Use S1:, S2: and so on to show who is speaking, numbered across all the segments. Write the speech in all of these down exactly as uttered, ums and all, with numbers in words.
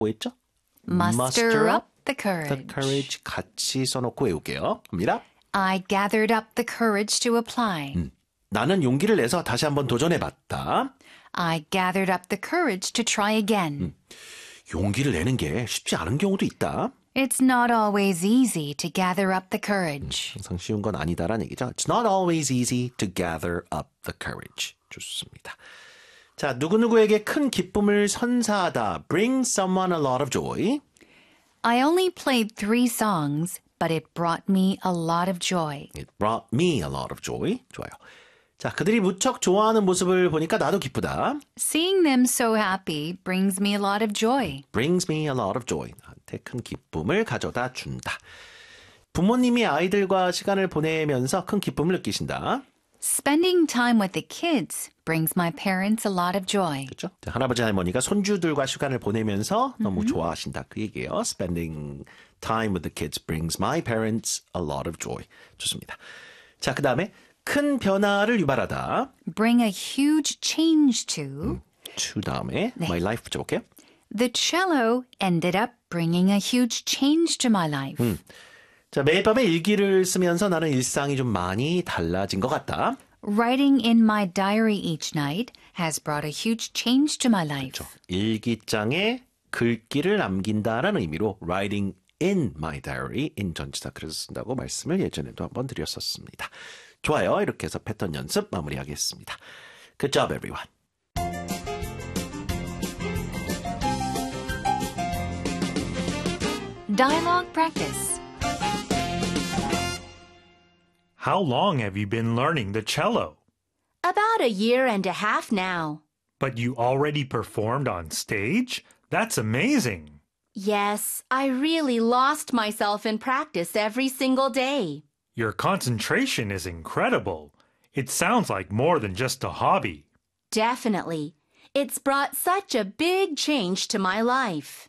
S1: 뭐 했죠?
S2: Muster up the courage.
S1: the courage 같이 써놓고 외울게요. 갑니다.
S2: I gathered up the courage to apply.
S1: 음, 나는 용기를 내서 다시 한번 도전해봤다.
S2: I gathered up the courage to try again.
S1: 음, 용기를 내는 게 쉽지 않은 경우도 있다.
S2: It's not always easy to gather up the courage.
S1: 항상 쉬운 건 아니다라는 얘기죠. It's not always easy to gather up the courage. 좋습니다. 자, 누구누구에게 큰 기쁨을 선사하다. Bring someone a lot of joy.
S2: I only played three songs, but it brought me a lot of joy.
S1: It brought me a lot of joy. 좋아요. 자, 그들이 무척 좋아하는 모습을 보니까 나도 기쁘다.
S2: Seeing them so happy brings me a lot of joy.
S1: Brings me a lot of joy. 나한테 큰 기쁨을 가져다 준다. 부모님이 아이들과 시간을 보내면서 큰 기쁨을 느끼신다.
S2: Spending time with the kids brings my parents a lot of joy.
S1: 그렇죠? 자, 할아버지 할머니가 손주들과 시간을 보내면서 너무 좋아하신다. 그 얘기예요. Spending time with the kids brings my parents a lot of joy. 좋습니다. 자, 그 다음에 큰 변화를 유발하다.
S2: Bring a huge change to.
S1: 음, to 다음에
S2: 네.
S1: my life 붙여볼게요.
S2: The cello ended up bringing a huge change to my life.
S1: 음. 자, 매일 밤에 일기를 쓰면서 나는 일상이 좀 많이 달라진 것 같다.
S2: Writing in my diary each night has brought a huge change to my life.
S1: 그렇죠. 일기장에 글귀를 남긴다라는 의미로 writing in my diary, in 전치사 그래서 쓴다고 말씀을 예전에도 한번 드렸었습니다. 좋아요. 이렇게 해서 패턴 연습 마무리하겠습니다. Good job, everyone.
S2: Dialogue practice.
S3: How long have you been learning the cello?
S4: About a year and a half now.
S3: But you already performed on stage? That's amazing.
S4: Yes, I really lost myself in practice every single day.
S3: Your concentration is incredible. It sounds like more than just a hobby.
S4: Definitely. It's brought such a big change to my life.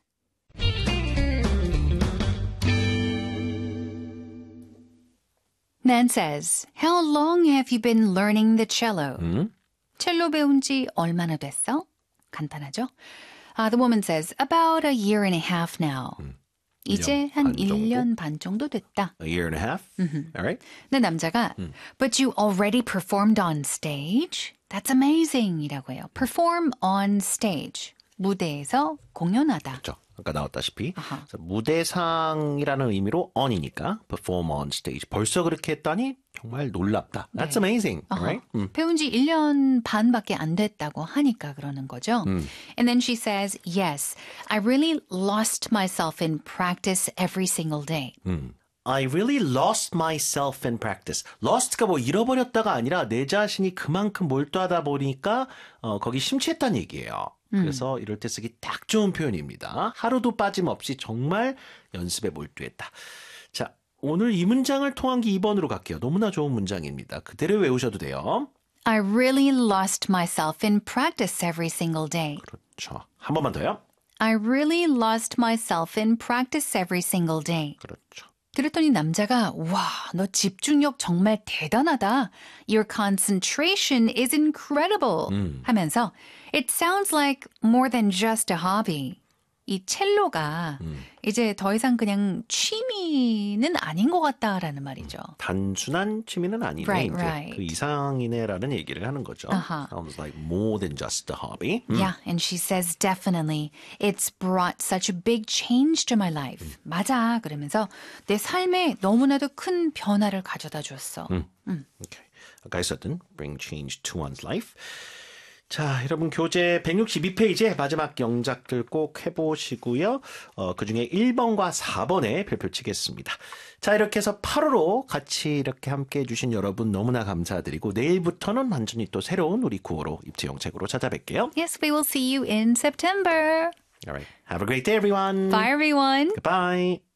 S2: Nan says, How long have you been learning the cello?
S1: 음?
S2: 첼로 배운 지 얼마나 됐어? 간단하죠? Uh, the woman says, About a year and a half now.
S1: 음.
S2: 이제
S1: 반
S2: 한
S1: 정도?
S2: 일 년 반 정도 됐다.
S1: A year and a half? All right.
S2: 근데 남자가
S1: 음.
S2: But you already performed on stage? That's amazing 이라고 해요. Perform on stage. 무대에서 공연하다.
S1: 그렇죠. 아까 나왔다시피
S2: 아하.
S1: 그래서 무대상이라는 의미로 on이니까 perform on stage. 벌써 그렇게 했다니 정말 놀랍다. That's
S2: 네.
S1: amazing.
S2: 아하.
S1: Right? 음.
S2: 배운 지 일 년 반밖에 안 됐다고 하니까 그러는 거죠.
S1: 음.
S2: And then she says, yes, I really lost myself in practice every single day.
S1: 음. I really lost myself in practice. lost가 뭐 잃어버렸다가 아니라 내 자신이 그만큼 몰두하다 보니까 어, 거기 심취했다는 얘기예요. 그래서 이럴 때 쓰기 딱 좋은 표현입니다. 하루도 빠짐없이 정말 연습에 몰두했다. 자, 오늘 이 문장을 통한 게 이 번으로 갈게요. 너무나 좋은 문장입니다. 그대로 외우셔도 돼요.
S2: I really lost myself in practice every single day.
S1: 그렇죠. 한 번만 더요.
S2: I really lost myself in practice every single day.
S1: 그렇죠.
S2: 그랬더니 남자가 와, 너 집중력 정말 대단하다. Your concentration is incredible.
S1: 음.
S2: 하면서 It sounds like more than just a hobby. 이 첼로가
S1: 음.
S2: 이제 더 이상 그냥 취미는 아닌 것 같다라는 말이죠.
S1: 단순한 취미는 아니네.
S2: Right,
S1: 이제
S2: right.
S1: 그 이상이네라는 얘기를 하는 거죠.
S2: 아하.
S1: Sounds like more than just a hobby. 음.
S2: Yeah, and she says definitely it's brought such a big change to my life. 맞아. 그러면서 내 삶에 너무나도 큰 변화를 가져다 줬어.
S1: 음. Okay. 아까 했었던 bring change to one's life. 자, 여러분 교재 백육십이 페이지에 마지막 영작들 꼭 해보시고요. 어, 그중에 일 번과 사 번에 별표 치겠습니다. 자, 이렇게 해서 팔 호로 같이 이렇게 함께 해주신 여러분 너무나 감사드리고 내일부터는 완전히 또 새로운 우리 구호로 입지영책으로 찾아뵐게요.
S2: Yes, we will see you in September.
S1: All right. Have a great day, everyone.
S2: Bye, everyone.
S1: Goodbye.